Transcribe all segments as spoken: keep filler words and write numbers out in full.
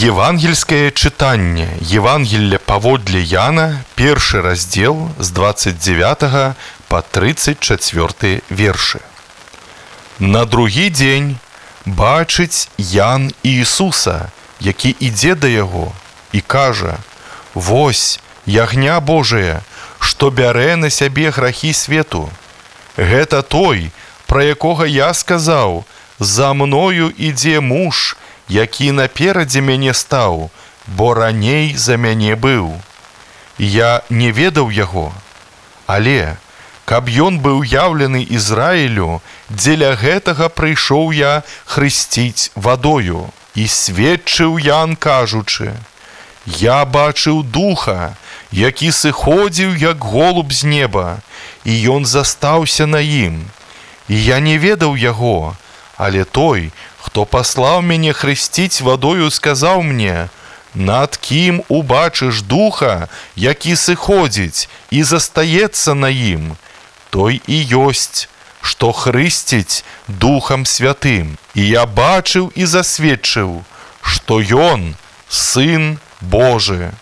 Евангельское читание. Евангелие паводле Яна, першы раздел з двадцать девятого по тридцать четвёрты вершы. На другі дзень бачыць Ян Иисуса, які ідзе да яго, і кажа: «Вось, ягня Божия, што бярэ на сябе грахі свету. Гэта той, пра якога я сказаў: за мною ідзе муж, які наперадзе мяне стаў, бо раней за мяне быў. Я не ведаў яго, але, каб ён быў яўлены Ізраілю, дзеля гэтага прыйшоў я хрысціць вадою. І сведчыў Ян, кажучы: я бачыў духа, які сыходзіў як голуб з неба, і ён застаўся на ім. І я не ведаў яго, але той, хто паслаў мяне хрысціць вадою, сказаў мне: над кім убачыш духа, які сыходзіць і застаецца на ім, той і ёсць, што хрысціць Духам Святым. І я бачыў і засведчыў, што ён Сын Божы».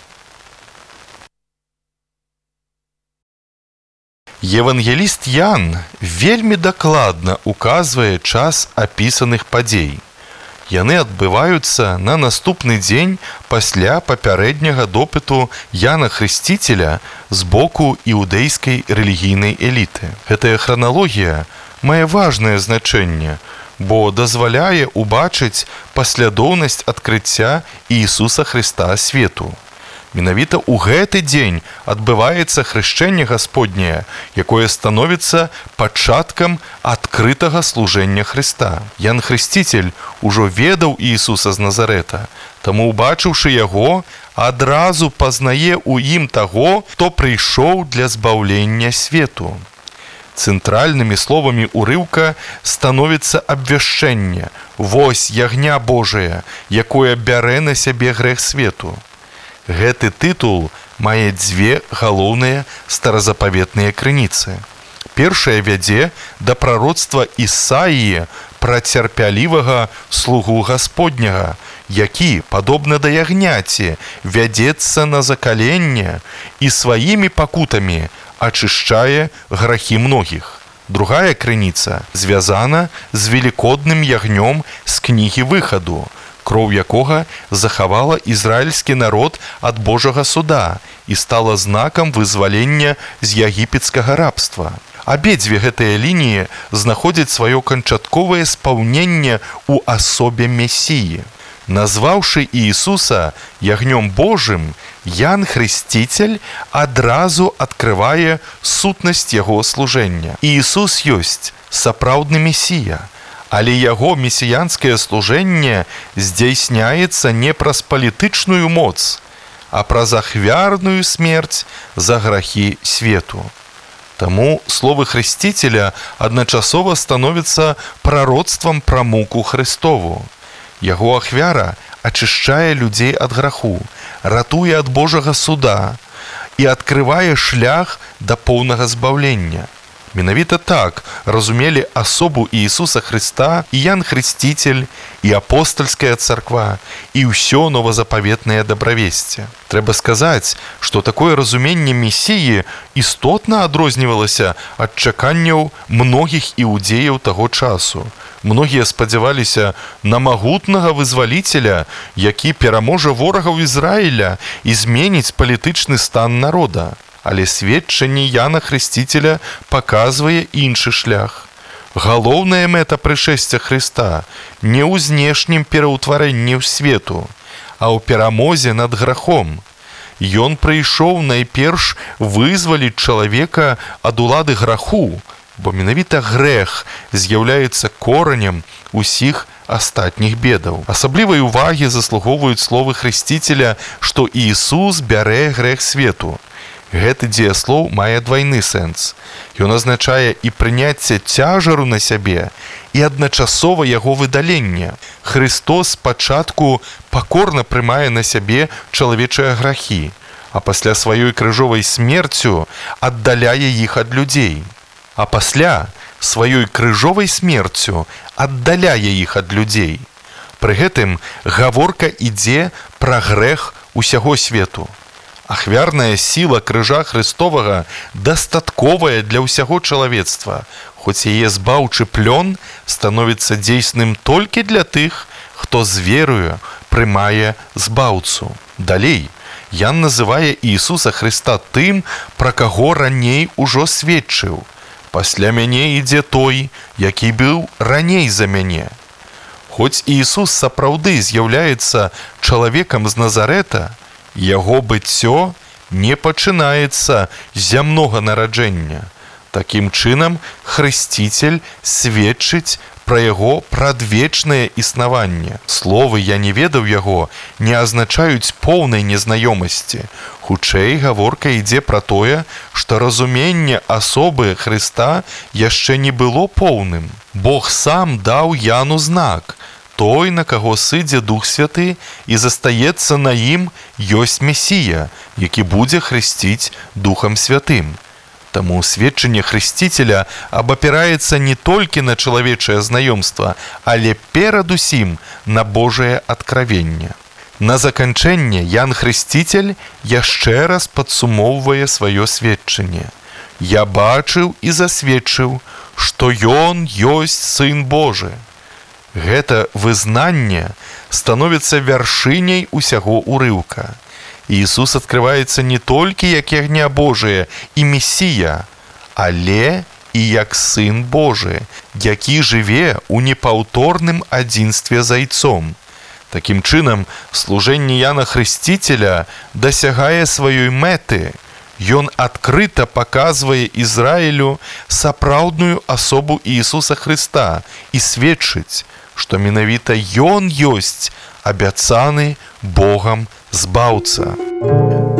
Евангеліст Ян вельмі дакладна указвае час апісаных падзей. Яны адбываюцца на наступны дзень пасля папярэдняга допыту Яна Хрысціцеля з боку іўдэйскай рэлігійнай эліты. Гэтая храналогія мае важнае значэнне, бо дазваляе убачыць паслядоўнасць адкрыцця Іісуса Хрыста свету. Менавіта ў гэты дзень адбываецца хрышчэнне Гасподняе, якое становіцца пачаткам адкрытага служэння Хрыста. Ян Хрысціцель ужо ведаў Іісуса з Назарэта, таму, убачыўшы яго, адразу пазнае ў ім таго, хто прыйшоў для збаўлення свету. Цэнтральнымі словамі ўрыўка становіцца абвяшчэнне: «Вось ягня Божия, якое бярэ на сябе грэх свету». Гэты тытул мае дзве галоўныя старазапаветныя крыніцы. Першая вядзе да прароцтва Ісаіі пра цярпялівага слугу Гасподняга, які, падобна да ягняці, вядзецца на закаленне і сваімі пакутамі ачышчае грахі многіх. Другая крыніца звязана з велікодным ягнём з кнігі Выхаду, кроў якога захавала ізраільскі народ ад Божага суда і стала знакам вызвалення з егіпецкага рабства. Абедзве гэтыя лініі знаходзяць сваё канчатковае спаўненне ў асобе Месіі. Назваўшы Іісуса ягнём Божым, Ян Хрысціцель адразу адкрывае сутнасць яго служэння. Іісус ёсць сапраўдны Месія, але яго месіянскае служэнне здзяйсняецца не праз палітычную моц, а праз ахвярную смерць за грахі свету. Таму словы Хрысціцеля адначасова становяцца прароцтвам пра муку Хрыстову. Яго ахвяра ачышчае людзей ад граху, ратуе ад Божага суда і адкрывае шлях да поўнага збаўлення. Менавіта так разумелі асобу Іісуса Хрыста і Ян Хрысціцель, і апостальская царква, і ўсё новазапаветнае дабравесце. Трэба сказаць, што такое разуменне Месіі істотна адрознівалася ад чаканняў многіх іўдзеяў таго часу. Многія спадзяваліся на магутнага вызваліцеля, які пераможа ворагаў Ізраіля і зменіць палітычны стан народа. Але сведчанне Яна Хрысціцеля паказвае іншы шлях. Галоўная мэта прышэсця Хрыста не ў знешнім пераўтварэнні ў свету, а ў перамозе над грахом. Ён прыйшоў найперш вызваліць чалавека ад улады граху, бо менавіта грэх з'яўляецца коранем усіх астатніх бедаў. Асаблівай увагі заслугоўваюць словы Хрысціцеля, што Іісус бярэ грэх свету. Гэты дзеяслоў мае двайны сэнс. Ён азначае і прыняцце цяжару на сябе, і адначасова яго выдаленне. Хрыстос спачатку пакорна прымае на сябе чалавечыя грахі, а пасля сваёй крыжовай смерцю аддаляе іх ад людзей. А пасля сваёй крыжовай смерцю аддаляе іх ад людзей. Пры гэтым гаворка ідзе пра грэх усяго свету. Ахвярная сіла крыжа Христовага дастатковая для ўсяго чалавецтва, хоць яе збаўчы плён становіцца дзейсным толькі для тых, хто з верою прымае збаўцу. Далей, Ян называе Ісуса Хрыста тым, пра каго раней ужо сведчыў. Пасля мяне ідзе той, які быў раней за мяне. Хоць Ісус сапраўды з'яўляецца чалавекам з Назарэта, яго быццё не пачынаецца з зямнога нараджэння. Такім чынам, хрысціцель сведчыць пра яго прадвечнае існаванне. Словы «я не ведаў яго» не азначаюць поўнай незнаёмасці. Хутчэй гаворка ідзе пра тое, што разуменне асобы Хрыста яшчэ не было поўным. Бог сам даў Яну знак. Той, на каго сыдзе Дух Святы і застаецца на ім, ёсць Месія, які будзе хрысціць Духам Святым. Таму сведчанне хрысціцеля абапіраецца не толькі на чалавечае знаёмства, але перадусім на Божае адкравенне. На заканчэнне Ян Хрысціцель яшчэ раз падсумоўвае сваё сведчанне. «Я бачыў і засведчыў, што Ён ёсць Сын Божы». Гэта вызнанне становіцца вяршыняй усяго ўрыўка. Ісус адкрываецца не толькі як ягня Божыя і Месія, але і як Сын Божы, які жыве ў непаўторным адзінстве з Айцом. Такім чынам, служэнне Яна Хрысціцеля дасягае сваёй мэты. Ён адкрыта паказвае Ізраілю сапраўдную асобу Ісуса Хрыста і сведчыць, што менавіта Ён ёсць абяцаны Богам збаўца.